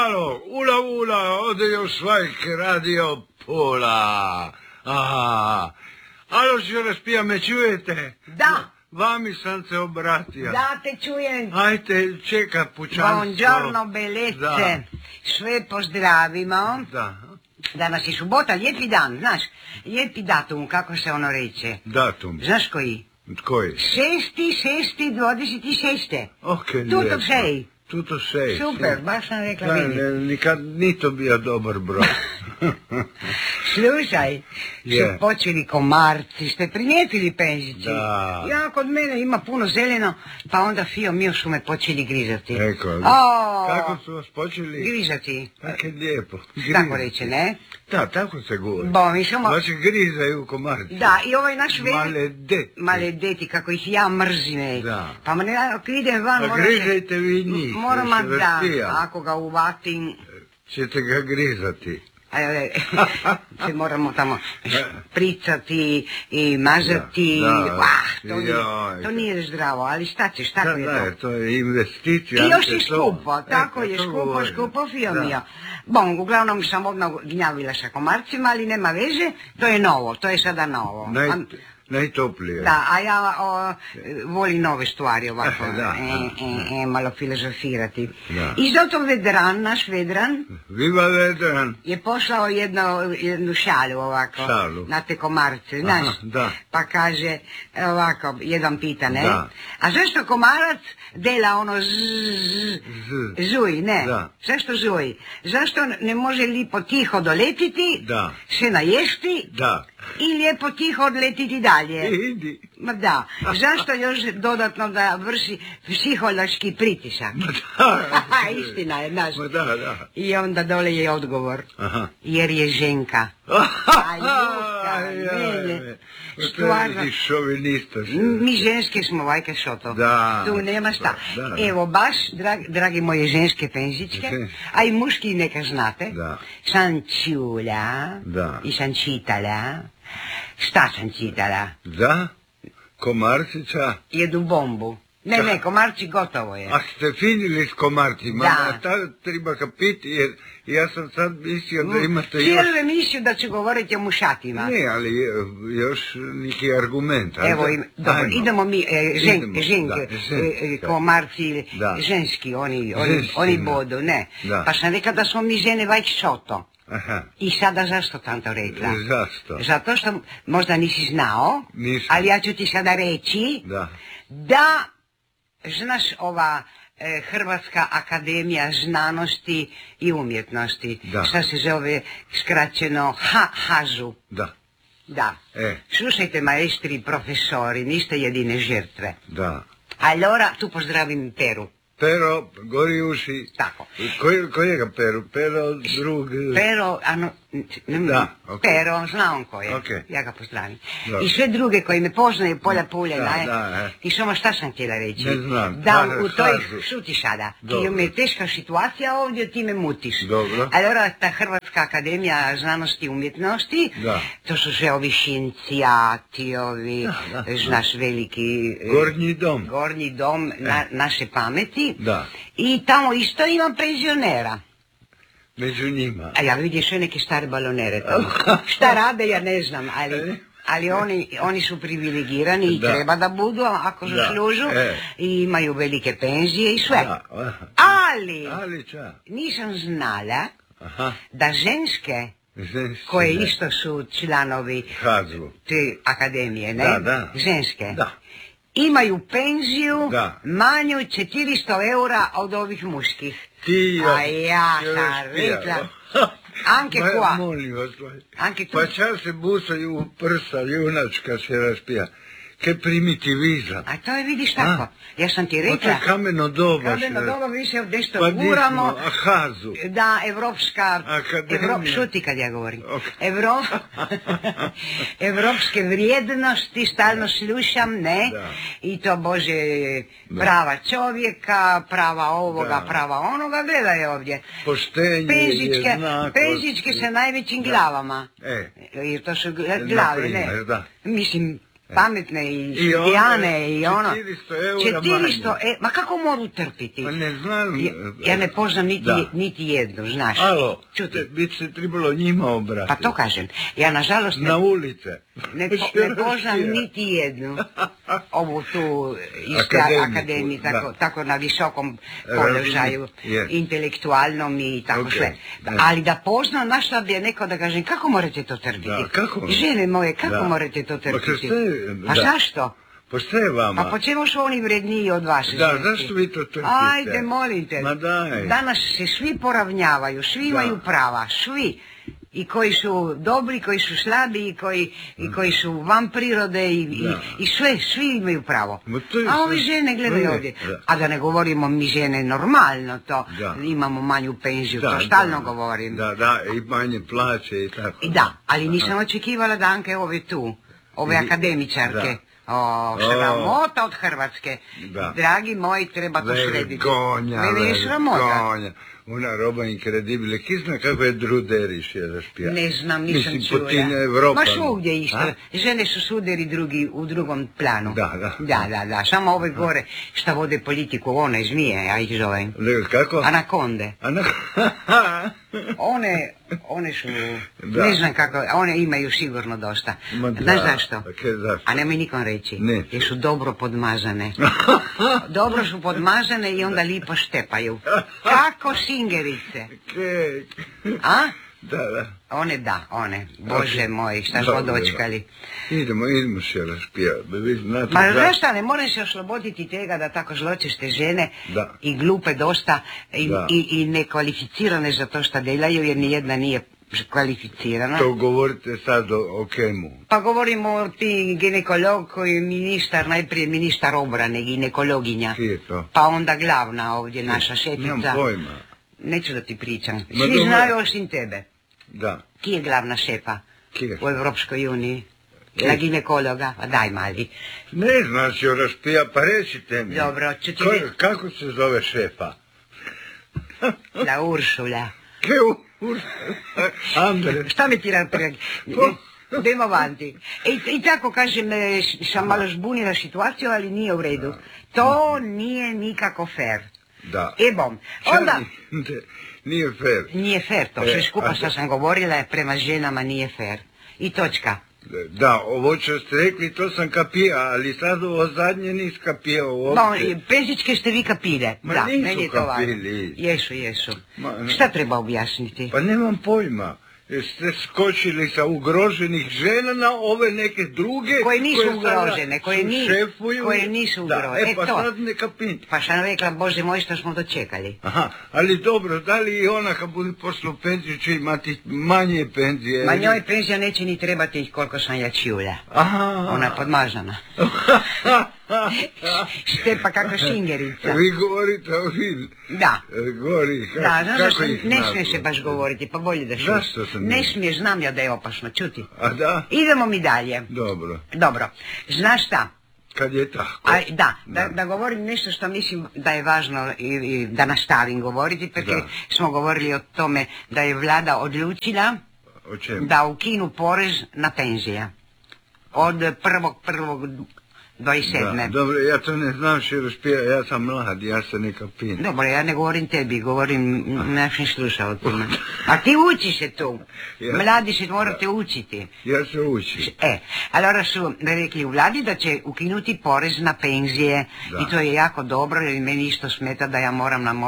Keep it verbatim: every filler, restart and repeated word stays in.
Alo, ula ula, ode još Svajk radio Pula. Aha. Alo, što raspija, me čujete? Da. Vami sam se obratio. Da, te čujem. Ajte, čeka pučanstvo. Buongiorno, belece. Da. Sve pozdravimo. Da. Danas je subota, lijepi dan, znaš. Lijepi datum, kako se ono reče. Datum. Znaš koji? Koji? Šesti, šesti, dvadeset šeste. Ok, Tuto lijepo. šej. Tuto šej. Super, baš sam rekla Da, vidi. ne, nikad ni to bio dobar broj. Slušaj, Je. su počeli komarci, ste primijetili penzići? Da. Ja, kod mene ima puno zeleno, pa onda Fio Mio su me počeli grizati. Eko, O, kako su vas počeli? Grizati. Tako je lijepo. Tako reče, ne? Da, tako se govori. Bo, mi smo... Znači grizaju komarci. Da, i ovaj naš velik... Maledeti. Maledeti, kako ih ja mrzim, ej. Da. Pa ne, ako idem van, A moram se... grizajte vi njih. Moram, da se da, raspija. ako ga uvatim... Ćete ga grizati. E, se moramo tamo špricati i mazati. Da, da. Vah, to, nije, Joj. to nije zdravo, ali šta ćeš, tako Da, je da, to. to je investicija. I još ante je to. skupo, tako Eto, je, to skupo, govorim. skupo, Fio Da. Mio. Bon, uglavnom sam odmah gnjavila sa komarcima, ali nema veze, to je novo, to je sada novo. Naj, A- najtoplije. Da, a ja o, volim nove stvari ovako, Da, e, da, e, e, malo filozofirati. Da. I zato Vedran, naš Vedran, Viva Vedran. je poslao jedno, jednu šalu ovako, Šalu. na te komarce, znaš, Aha, da. pa kaže ovako, jedan pita, ne, Da. a zašto komarac dela ono zzz, Z. zuj, ne, Da. zašto zuj, zašto ne može lijepo tiho doletiti, Da. se naješti Da. i lijepo tiho odletiti dalje. Idi. Ma da, zašto još dodatno da vrši psihološki pritisak? Da. Istina je, znaš. Ma da, da. I onda dole je odgovor, Aha. jer je ženka. A ljuka, Aj, mene. aj, Stvarno. Ti šovinista si. Mi ženske smo, vajke šoto. Da. Tu nema šta. Da, da. Evo, baš, drag, dragi moje ženske penzičke, Ženske. a i muški neka znate, Da. sam čula Da. i sam čitala. Šta sam čitala? Da? Komarcića? Jedu bombu. Ne, Da. ne, komarci gotovo je. A ste finili s komarcima? Da. A ta treba kapiti, jer ja sam sad mislio da imate još... Cijelu emisiju da ću govoriti o mušatima. Ne, ali je- još neki argument. a Evo, da- im, dobro, Ajmo. idemo mi, e, žen, Idemo, ženke, da, ženke, e, e, da. komarci, Da. ženski, oni, oni, Ženski, oni da. bodu, ne. Da. Pa sam rekla da smo mi žene vajk šoto. Aha. I sada zašto sam to rekla? Zašto? Zato što možda nisi znao, Nisam. ali ja ću ti sada reći Da. da, znaš, ova e, Hrvatska akademija znanosti i umjetnosti, Da. šta se zove skraćeno ha, hažu. Da. Da. E. Slušajte, maestri i profesori, niste jedine žrtve. Da. Allora, tu pozdravim Peru. Pero, gori uši. Tako. Koji, kojega Peru? Pero, drug... Pero, ano, ne, Da, ok. Pero, zna on ko je. Ok. Ja ga pozdravim. Dobro. I sve druge koji me poznaju, polja pulja, Da, ne? da, e. I samo šta sam htjela reći? Ne znam. Da Ha, u toj, hažu. šuti sada, Dobro. ti me je teška situacija ovdje, ti me mutiš. Dobro. Allora, ta Hrvatska akademija znanosti i umjetnosti, Da. to su sve ovi šincijati, ovi, Da, da, znaš, veliki... e, Gornji dom. Gornji dom na, naše pameti. Da. I tamo isto imam penzionera. Među njima. A ja vidim sve neke stare balonere tamo. Šta rade, ja ne znam, ali, ali oni, oni su privilegirani i Da. treba da budu, ako Da. zaslužu, E. i imaju velike penzije i sve. Da, aha. Ali, Ali ča? nisam znala Aha. da ženske, Ženski, koje ne. isto su članovi Hazu. te akademije, ne? Da, da. Ženske. Da. Imaju penziju Da. manju četiristo eura od ovih muških. Ti A ja ti sam respira. rekla, anche Ma, qua. Molim vas, Anche tu. pa čas se busaju u prsa, junačka se raspija. Ke primitivizam. A to je, vidiš tako. A? Ja sam ti Pa to rekla. je kameno doba. Kameno še- doba, mi se nešto Pa di guramo. smo, a Hazu. Da, evropska, Akademija. Evrop, šuti kad ja govorim. Ok. Evro, evropske vrijednosti, stalno slušam, ne? Da. I to, Bože, Da. prava čovjeka, prava ovoga, Da. prava onoga, gledaj ovdje. Poštenje, Penzičke, jednakost. penzičke sa najvećim Da. glavama. E. Jer to su gla- glave, ne? primjer, da. Mislim, pametne i I onda špijane i ono. četiristo eura četiristo manje. e, ma kako mogu trpiti? Pa ne znam. Ja, ja ne poznam niti, Da. niti jednu, znaš. Alo, Čuti. bi se trebalo njima obratiti. Pa to kažem. Ja nažalost ne, Na ulice. ne, po, ne poznam niti jednu ovu tu iz Akademiku, akademiji, tako, da. tako na visokom položaju, Je. intelektualnom i tako Ok, sve. da. Ali da poznam, na šta bi je neko da kažem, kako morate to trpiti? Da, kako? Žene moje, kako Da. morate to Pa trpiti? što je- Pa da. zašto? Pa šta je vama? Pa po čemu su oni vredniji od vas? Da, ženski? zašto vi to trpite? Ajde, molim te. Ma daj. Danas se svi poravnjavaju, svi Da. imaju prava, svi. I koji su dobri, i koji su slabi, i koji, i koji su van prirode, i, i, Da. i sve, svi imaju pravo. Ma to je A ovi sve- žene gledaju Ne, ovdje. da. A da ne govorimo mi žene normalno to, Da. imamo manju penziju, Da, to stalno da. govorim. Da, da, i manje plaće i tako. I da, ali nisam očekivala da Anke ove tu, ove I- akademičarke. da. O, sramota od Hrvatske. Da. Dragi moji, treba to srediti. Vergonja, Meni je sramota. vergonja. Una roba incredibile. Chi zna kako je druderiš je raspija? Ne znam, nisam Mislim, čula. potina Evropa. Ma svugdje isto. A? Žene su suderi drugi u drugom planu. Da, da. Da, da, da. Samo ove gore šta vode politiku, one zmije, ja ih zovem. Ne, kako? Anakonde. Ana... One, one su, Da. ne znam kako, one imaju sigurno dosta. Ma da, Znaš zašto? a kaj zašto? A nemoj nikom reći. Ne. Jer su dobro podmazane. Dobro su podmazane i onda lipo štepaju. Kako singerice. Kek. A? Da, da. One da, one. Bože Ok. moj, šta Dobro, smo dočkali. Idemo, idemo še raspijati. Vi znate Ma da- znaš šta, ne moraš se osloboditi tega da tako zločeste žene Da. i glupe dosta i, Da. i, i nekvalificirane za to šta delaju jer nijedna nije kvalificirana. To govorite sad o, o kemu. Pa govorimo o ti ginekolog koji je ministar, najprije ministar obrane, ginekologinja. Ki je to? Pa onda glavna ovdje naša šefica. Nemam pojma. Neću da ti pričam. Ma Svi dobro. znaju osim tebe. Da. Ki je glavna šefa Ki je? u Evropskoj uniji? Ej. Na ginekologa, a daj mali. Ne znaš jo raspija, pa recite mi. Dobro, ću ti Ko- reći. Kako se zove šefa? La Uršula. Che ur... Andre. Šta mi ti napravim? Idemo avanti. I, I tako kažem, e, sam malo zbunila situaciju, ali nije u redu. To nije nikako fair. Da. E bom, onda Čani, nije fair. nije fair to, E, sve skupa a- što sam govorila je prema ženama nije fair. I točka. Da, ovo što ste rekli, to sam kapija, ali sad ovo zadnje nis kapijao Bon, uopće. penzičke ste vi kapile. Ma Da, nisu meni je to važno. kapili. Jesu, jesu. Ma, ne. Šta treba objasniti? Pa nemam pojma. Ste skočili sa ugroženih žena na ove neke druge... Koje nisu sada ugrožene, koje ni- šefuju. koje nisu Da, ugrožene. e E, pa to. sad ne kapim. Pa sam rekla, Bože moj, što smo dočekali. Aha, ali dobro, da li i ona kad bude poslao penziju će imati manje penzije? Ma njoj penzija neće ni trebati ih koliko sam ja čula. Aha. Ona je podmažana. Štepa kako šingerica. Vi govorite o vil. Da. Govori, kako, Da, znaš kako zašto ih ne nazvati? smiješ se baš govoriti, pa bolje da šutiš. Zašto sam Ne ne- smiješ, znam ja da je opasno, čuti. A da? Idemo mi dalje. Dobro. Dobro, znaš šta? Kad je tako. A, da, da, da govorim nešto što mislim da je važno i, i da nastavim govoriti, porque Da. smo govorili o tome da je vlada odlučila O čemu? da ukinu porez na penzije. Od prvog prvog dvadeset sedme. Da, dobro, ja to ne znam što raspija, ja sam mlad, ja se ne kapim. Dobro, ja ne govorim tebi, govorim našim slušalcima. A ti uči se tu. Ja. Mladi se morate učiti. Ja se učim. E, allora su rekli u vladi da će ukinuti porez na penzije. Da. I to je jako dobro, jer meni isto smeta da ja moram na moj